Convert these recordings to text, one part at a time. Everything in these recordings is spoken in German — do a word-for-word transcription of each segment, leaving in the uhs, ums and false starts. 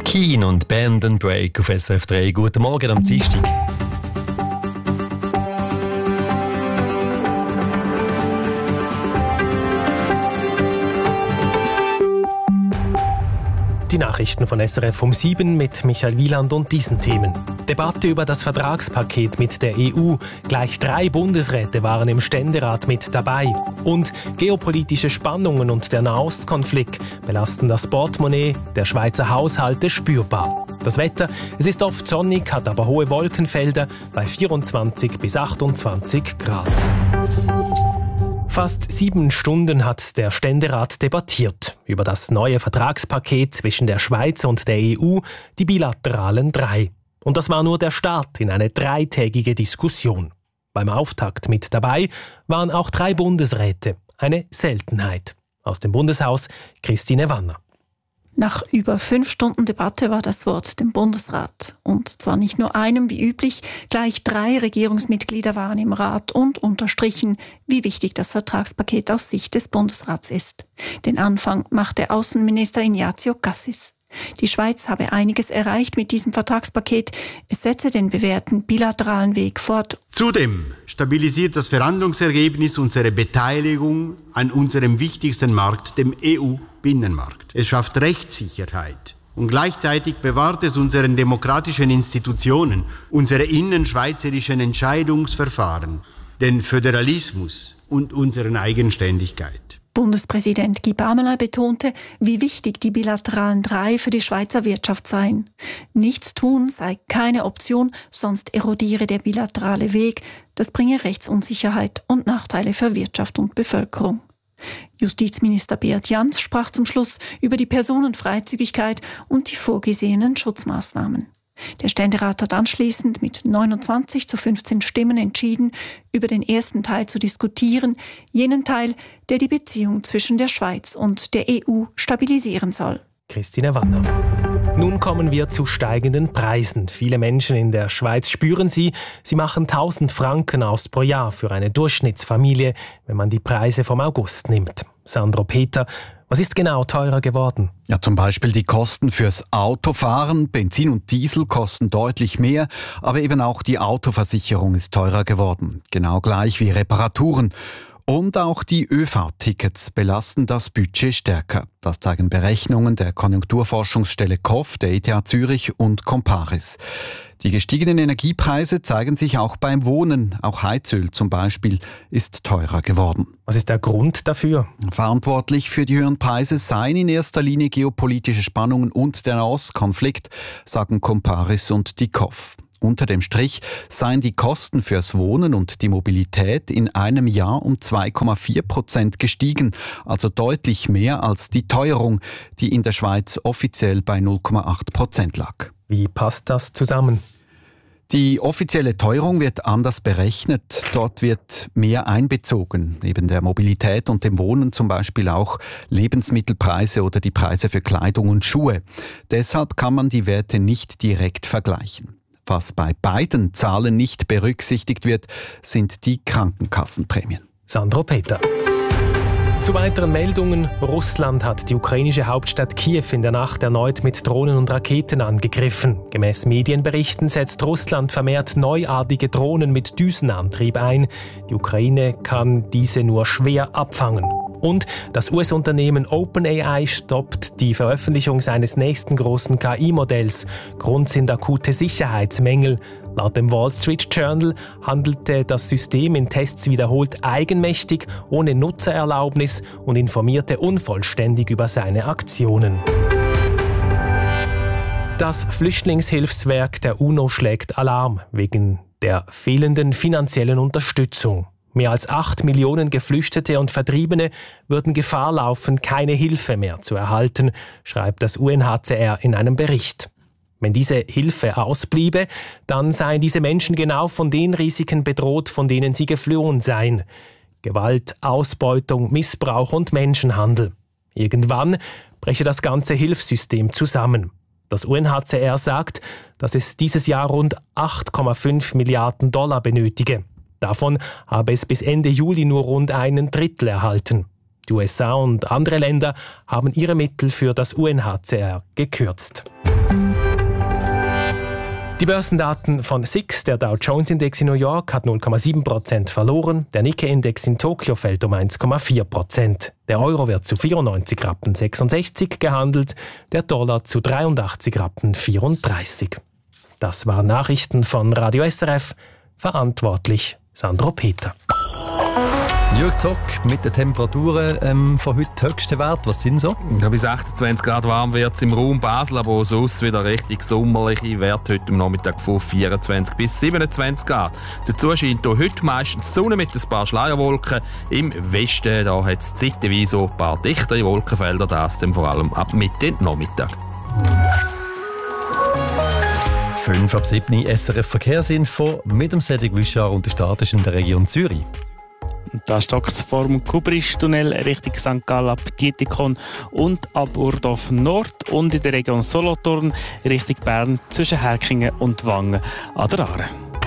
Keen und Band and Break auf S R F drei. Guten Morgen am Dienstag. Die Nachrichten von S R F um sieben mit Michael Wieland und diesen Themen. Debatte über das Vertragspaket mit der E U. Gleich drei Bundesräte waren im Ständerat mit dabei. Und geopolitische Spannungen und der Nahostkonflikt belasten das Portemonnaie der Schweizer Haushalte spürbar. Das Wetter, es ist oft sonnig, hat aber hohe Wolkenfelder bei vierundzwanzig bis achtundzwanzig Grad. Fast sieben Stunden hat der Ständerat debattiert über das neue Vertragspaket zwischen der Schweiz und der E U, die bilateralen drei. Und das war nur der Start in eine dreitägige Diskussion. Beim Auftakt mit dabei waren auch drei Bundesräte, eine Seltenheit. Aus dem Bundeshaus Christine Wanner. Nach über fünf Stunden Debatte war das Wort dem Bundesrat. Und zwar nicht nur einem wie üblich, gleich drei Regierungsmitglieder waren im Rat und unterstrichen, wie wichtig das Vertragspaket aus Sicht des Bundesrats ist. Den Anfang machte Außenminister Ignazio Cassis. Die Schweiz habe einiges erreicht mit diesem Vertragspaket. Es setze den bewährten bilateralen Weg fort. Zudem stabilisiert das Verhandlungsergebnis unsere Beteiligung an unserem wichtigsten Markt, dem E U-Binnenmarkt. Es schafft Rechtssicherheit und gleichzeitig bewahrt es unseren demokratischen Institutionen, unsere innenschweizerischen Entscheidungsverfahren, den Föderalismus und unsere Eigenständigkeit. Bundespräsident Guy Parmelin betonte, wie wichtig die bilateralen drei für die Schweizer Wirtschaft seien. Nichts tun sei keine Option, sonst erodiere der bilaterale Weg. Das bringe Rechtsunsicherheit und Nachteile für Wirtschaft und Bevölkerung. Justizminister Beat Jans sprach zum Schluss über die Personenfreizügigkeit und die vorgesehenen Schutzmaßnahmen. Der Ständerat hat anschließend mit neunundzwanzig zu fünfzehn Stimmen entschieden, über den ersten Teil zu diskutieren, jenen Teil, der die Beziehung zwischen der Schweiz und der E U stabilisieren soll. Christine Wanner. Nun kommen wir zu steigenden Preisen. Viele Menschen in der Schweiz spüren sie. Sie machen tausend Franken aus pro Jahr für eine Durchschnittsfamilie, wenn man die Preise vom August nimmt. Sandro Peter, was ist genau teurer geworden? Ja, zum Beispiel die Kosten fürs Autofahren. Benzin und Diesel kosten deutlich mehr, aber eben auch die Autoversicherung ist teurer geworden. Genau gleich wie Reparaturen. Und auch die ÖV-Tickets belasten das Budget stärker. Das zeigen Berechnungen der Konjunkturforschungsstelle K O F, der E T H Zürich und Comparis. Die gestiegenen Energiepreise zeigen sich auch beim Wohnen. Auch Heizöl zum Beispiel ist teurer geworden. Was ist der Grund dafür? Verantwortlich für die höheren Preise seien in erster Linie geopolitische Spannungen und der Nahostkonflikt, sagen Comparis und die K O F. Unter dem Strich seien die Kosten fürs Wohnen und die Mobilität in einem Jahr um zwei Komma vier Prozent gestiegen, also deutlich mehr als die Teuerung, die in der Schweiz offiziell bei null Komma acht Prozent lag. Wie passt das zusammen? Die offizielle Teuerung wird anders berechnet. Dort wird mehr einbezogen, neben der Mobilität und dem Wohnen zum Beispiel auch Lebensmittelpreise oder die Preise für Kleidung und Schuhe. Deshalb kann man die Werte nicht direkt vergleichen. Was bei beiden Zahlen nicht berücksichtigt wird, sind die Krankenkassenprämien. Sandro Peter. Zu weiteren Meldungen. Russland hat die ukrainische Hauptstadt Kiew in der Nacht erneut mit Drohnen und Raketen angegriffen. Gemäß Medienberichten setzt Russland vermehrt neuartige Drohnen mit Düsenantrieb ein. Die Ukraine kann diese nur schwer abfangen. Und das U S-Unternehmen OpenAI stoppt die Veröffentlichung seines nächsten großen K I-Modells. Grund sind akute Sicherheitsmängel. Laut dem Wall Street Journal handelte das System in Tests wiederholt eigenmächtig, ohne Nutzererlaubnis und informierte unvollständig über seine Aktionen. Das Flüchtlingshilfswerk der UNO schlägt Alarm wegen der fehlenden finanziellen Unterstützung. Mehr als acht Millionen Geflüchtete und Vertriebene würden Gefahr laufen, keine Hilfe mehr zu erhalten, schreibt das U N H C R in einem Bericht. Wenn diese Hilfe ausbliebe, dann seien diese Menschen genau von den Risiken bedroht, von denen sie geflohen seien. Gewalt, Ausbeutung, Missbrauch und Menschenhandel. Irgendwann breche das ganze Hilfssystem zusammen. Das U N H C R sagt, dass es dieses Jahr rund acht Komma fünf Milliarden Dollar benötige. Davon habe es bis Ende Juli nur rund einen Drittel erhalten. Die U S A und andere Länder haben ihre Mittel für das U N H C R gekürzt. Die Börsendaten von S I X, der Dow Jones Index in New York, hat null Komma sieben Prozent verloren, der Nikkei-Index in Tokio fällt um eins Komma vier Prozent. Der Euro wird zu vierundneunzig Rappen sechsundsechzig gehandelt, der Dollar zu dreiundachtzig Rappen vierunddreißig. Das waren Nachrichten von Radio S R F, verantwortlich Sandro Peter. Jürg Zock, mit den Temperaturen ähm, von heute höchsten Wert, was sind so? Ja, bis achtundzwanzig Grad warm wird es im Raum Basel, aber auch sonst wieder richtig sommerliche Werte heute am Nachmittag von vierundzwanzig bis siebenundzwanzig Grad. Dazu scheint hier heute meistens die Sonne mit ein paar Schleierwolken. Im Westen da hat es zeitweise so ein paar dichtere Wolkenfelder, das dann vor allem ab Mitte Nachmittag. fünf ab sieben S R F Verkehrsinfo mit dem Cedric Wischar und der Start ist in der Region Zürich. Da stockt es vor dem Kubrisch-Tunnel Richtung Sankt Gallen ab Dietikon und ab Urdorf Nord und in der Region Solothurn Richtung Bern zwischen Herkingen und Wangen an der Aare.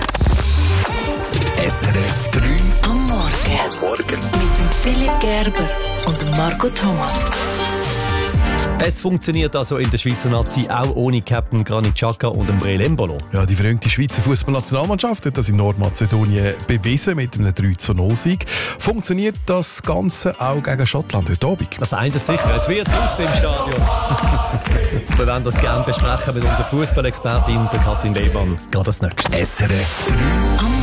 S R F drei am Morgen. Am Morgen. Mit dem Philipp Gerber und dem Marco Thomas. Es funktioniert also in der Schweizer Nazi auch ohne Captain Granit Xhaka und dem Breel Embolo. Ja, die verjüngte Schweizer Fußballnationalmannschaft hat das in Nordmazedonien bewiesen mit einem drei zu null Sieg. Funktioniert das Ganze auch gegen Schottland heute Abend? Das eins ist sicher, es wird laut im Stadion. Wir werden das gerne besprechen mit unserer Fußballexpertin Katrin Lehmann. Gerade das nächste. S R F drei am